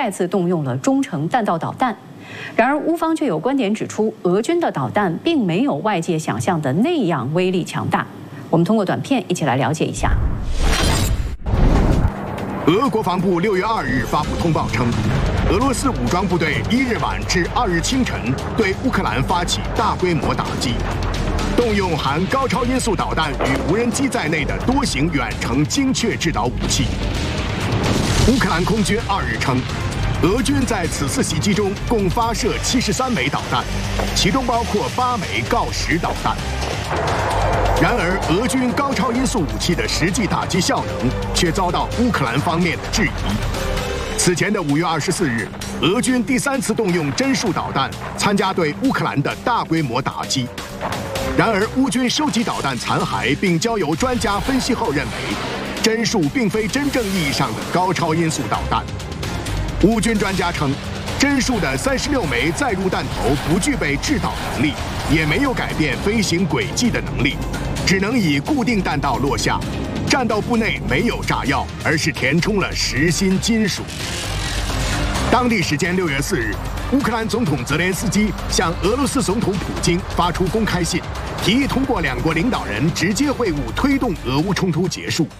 再次动用了中程弹道导弹。然而，乌方却有观点指出，俄军的导弹并没有外界想象的那样威力强大。我们通过短片一起来了解一下。 俄国防部6月2日发布通报称，俄罗斯武装部队1日晚至2日清晨对乌克兰发起大规模打击，动用含高超音速导弹与无人机在内的多型远程精确制导武器。乌克兰空军2日称，俄军在此次袭击中共发射73枚导弹，其中包括8枚锆石导弹。然而，俄军高超音速武器的实际打击效能却遭到乌克兰方面的质疑。此前的5月24日，俄军第3次动用针数导弹参加对乌克兰的大规模打击。然而，乌军收集导弹残骸并交由专家分析后认为，针数并非真正意义上的高超音速导弹。乌军专家称，针数的36枚载入弹头不具备制导能力，也没有改变飞行轨迹的能力，只能以固定弹道落下。战斗部内没有炸药，而是填充了实心金属。当地时间6月4日，乌克兰总统泽连斯基向俄罗斯总统普京发出公开信，提议通过两国领导人直接会晤，推动俄乌冲突结束。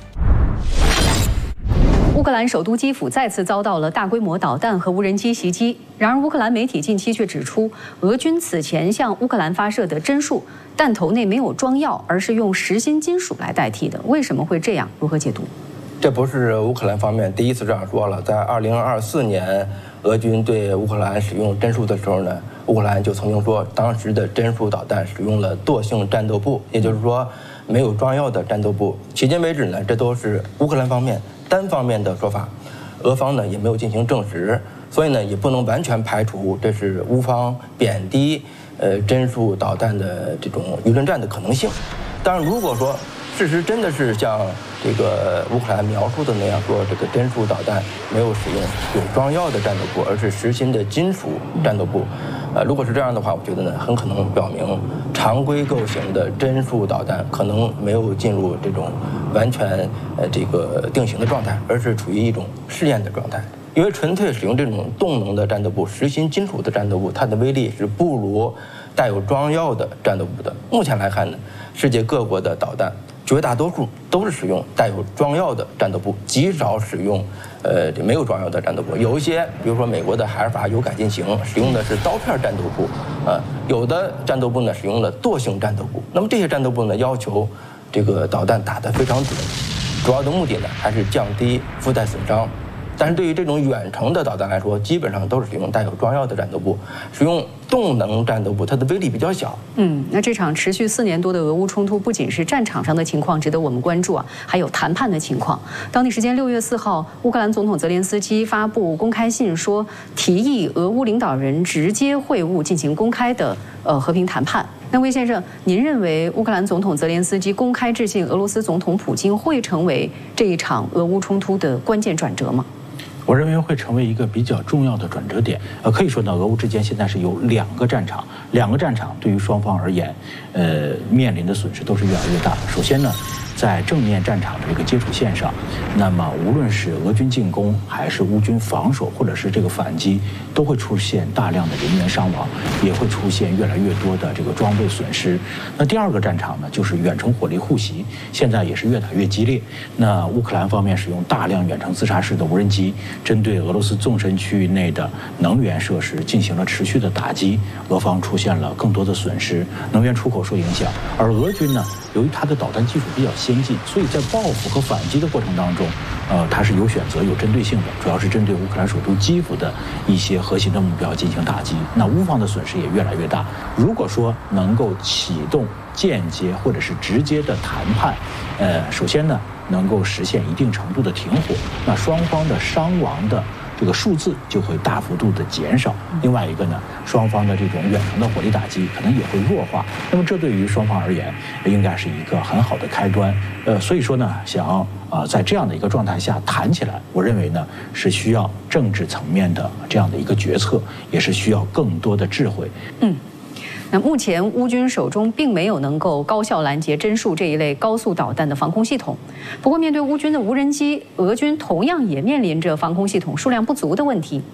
乌克兰首都基辅再次遭到了大规模导弹和无人机袭击。然而，乌克兰媒体近期却指出，俄军此前向乌克兰发射的针数弹头内没有装药，而是用实心金属来代替的。为什么会这样？如何解读？ 这不是乌克兰方面第一次这样说了。在2024年，俄军对乌克兰使用针数的时候呢，乌克兰就曾经说，当时的针数导弹使用了惰性战斗部，也就是说没有装药的战斗部。迄今为止呢，这都是乌克兰方面单方面的说法，俄方呢也没有进行证实，所以呢也不能完全排除这是乌方贬低针数导弹的这种舆论战的可能性。当然，如果说事实真的是像这个乌克兰描述的那样，说这个针数导弹没有使用有装药的战斗部，而是实心的金属战斗部，如果是这样的话，我觉得呢很可能表明常规构型的针数导弹可能没有进入这种完全这个定型的状态，而是处于一种试验的状态。因为纯粹使用这种动能的战斗部、实心金属的战斗部，它的威力是不如带有装药的战斗部的。目前来看呢，世界各国的导弹绝大多数都是使用带有装药的战斗部，极少使用没有装药的战斗部。有一些，比如说美国的海尔法有改进型，使用的是刀片战斗部，有的战斗部呢使用了惰性战斗部。那么这些战斗部呢要求这个导弹打得非常准，主要的目的呢还是降低附带损伤。但是对于这种远程的导弹来说，基本上都是使用带有装药的战斗部，使用动能战斗部，它的威力比较小。 那这场持续4年多的俄乌冲突，不仅是战场上的情况值得我们关注啊，还有谈判的情况。当地时间6月4号，乌克兰总统泽连斯基发布公开信说，提议俄乌领导人直接会晤，进行公开的和平谈判。那魏先生，您认为乌克兰总统泽连斯基公开致信俄罗斯总统普京，会成为这一场俄乌冲突的关键转折吗？ 我认为会成为一个比较重要的转折点。可以说呢，俄乌之间现在是有2个战场，2个战场对于双方而言，面临的损失都是越来越大。首先呢，在正面战场的这个接触线上，那么无论是俄军进攻，还是乌军防守，或者是这个反击，都会出现大量的人员伤亡，也会出现越来越多的这个装备损失。那第2个战场呢，就是远程火力互袭，现在也是越打越激烈。那乌克兰方面使用大量远程自杀式的无人机，针对俄罗斯纵深区域内的能源设施进行了持续的打击，俄方出现了更多的损失，能源出口受影响。而俄军呢，由于它的导弹技术比较先进，所以在报复和反击的过程当中，它是有选择、有针对性的，主要是针对乌克兰首都基辅的一些核心的目标进行打击。那乌方的损失也越来越大。如果说能够启动间接或者是直接的谈判，首先呢，能够实现一定程度的停火，那双方的伤亡的这个数字就会大幅度的减少。另外一个呢，双方的这种远程的火力打击可能也会弱化。那么这对于双方而言，应该是一个很好的开端。所以说呢，想在这样的一个状态下谈起来，我认为呢是需要政治层面的这样的一个决策，也是需要更多的智慧。 那目前乌军手中并没有能够高效拦截针数这一类高速导弹的防空系统。不过，面对乌军的无人机，俄军同样也面临着防空系统数量不足的问题。